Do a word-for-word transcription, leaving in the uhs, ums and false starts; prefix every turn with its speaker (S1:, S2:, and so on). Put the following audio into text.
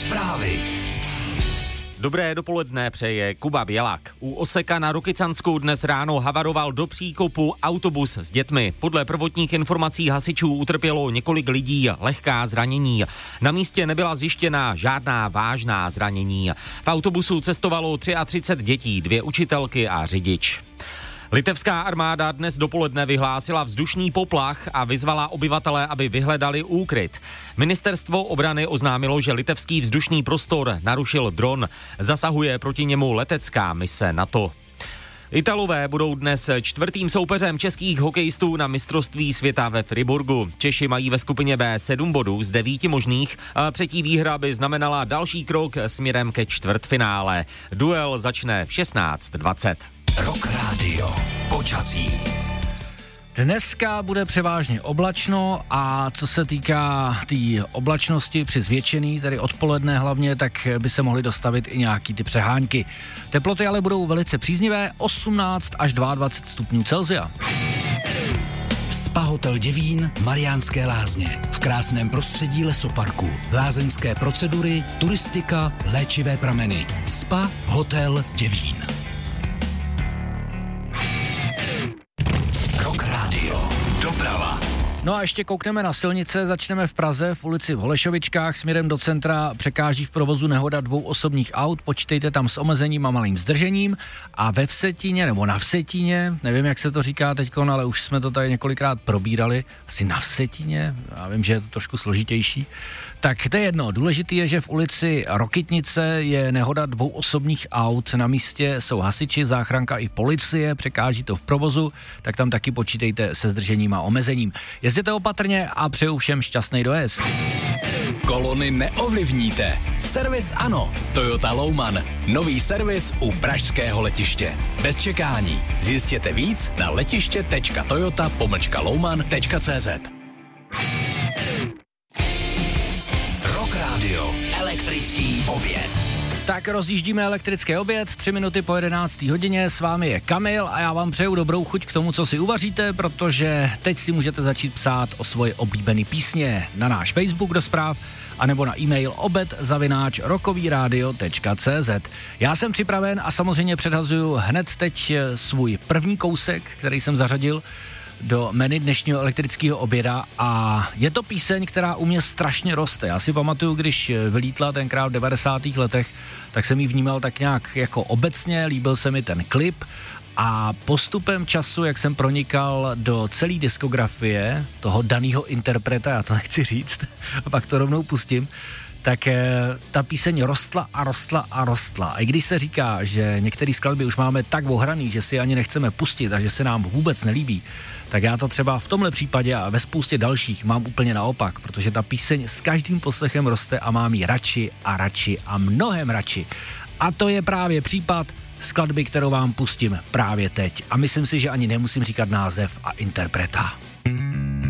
S1: Zprávy.
S2: Dobré dopoledne přeje Kuba Bělak. U Oseka na Rokycansku dnes ráno havaroval do příkopu autobus s dětmi. Podle prvotních informací hasičů utrpělo několik lidí lehká zranění. Na místě nebyla zjištěna žádná vážná zranění. V autobusu cestovalo třicet tři dětí, dvě učitelky a řidič. Litevská armáda dnes dopoledne vyhlásila vzdušný poplach a vyzvala obyvatele, aby vyhledali úkryt. Ministerstvo obrany oznámilo, že litevský vzdušný prostor narušil dron. Zasahuje proti němu letecká mise NATO. Italové budou dnes čtvrtým soupeřem českých hokejistů na mistrovství světa ve Friburgu. Češi mají ve skupině B sedm bodů z devíti možných a třetí výhra by znamenala další krok směrem ke čtvrtfinále. Duel začne v šestnáct dvacet.
S1: Rock Radio. Počasí.
S3: Dneska bude převážně oblačno a co se týká té tý oblačnosti při zvětšený, tedy odpoledne hlavně, tak by se mohly dostavit i nějaký ty přehánky. Teploty ale budou velice příznivé, osmnáct až dvacet dva stupňů Celsia.
S1: Spa Hotel Děvín, Mariánské Lázně. V krásném prostředí lesoparku. Lázeňské procedury, turistika, léčivé prameny. Spa Hotel Děvín. Rock Radio. Doprava.
S3: No a ještě koukneme na silnice, začneme v Praze, v ulici v Holešovičkách, směrem do centra překáží v provozu nehoda dvou osobních aut, počítejte tam s omezením a malým zdržením a ve Vsetíně, nebo na Vsetíně, nevím, jak se to říká teďkon, ale už jsme to tady několikrát probírali, asi na Vsetíně, já vím, že je to trošku složitější, tak to je jedno, důležitý je, že v ulici Rokytnice je nehoda dvou osobních aut, na místě jsou hasiči, záchranka i policie, překáží to v provozu, tak tam taky počítejte se zdržením a omezením. Jezděte opatrně a přeju všem šťastný dojezd.
S1: Kolony neovlivníte. Servis ano. Toyota Louman. Nový servis u pražského letiště. Bez čekání. Zjistěte víc na letiště tečka toyota pomlčka louman tečka cz. Rock Radio. Elektrický oběd.
S3: Tak rozjíždíme elektrický oběd, tři minuty po jedenácté hodině, s vámi je Kamil a já vám přeju dobrou chuť k tomu, co si uvaříte, protože teď si můžete začít psát o svoje oblíbené písně na náš Facebook do zpráv, anebo na e-mail obed zavináč rockovyradio tečka cz. Já jsem připraven a samozřejmě předhazuju hned teď svůj první kousek, který jsem zařadil do menu dnešního elektrického oběda a je to píseň, která u mě strašně roste. Já si pamatuju, když vylítla tenkrát v devadesátých letech, tak jsem ji vnímal tak nějak jako obecně, líbil se mi ten klip a postupem času, jak jsem pronikal do celé diskografie toho daného interpreta, já to nechci říct, a pak to rovnou pustím, tak eh, ta píseň rostla a rostla a rostla. A i když se říká, že některé skladby už máme tak ohraný, že si ani nechceme pustit a že se nám vůbec nelíbí, tak já to třeba v tomhle případě a ve spoustě dalších mám úplně naopak, protože ta píseň s každým poslechem roste a mám ji radši a radši a mnohem radši. A to je právě případ skladby, kterou vám pustím právě teď. A myslím si, že ani nemusím říkat název a interpreta.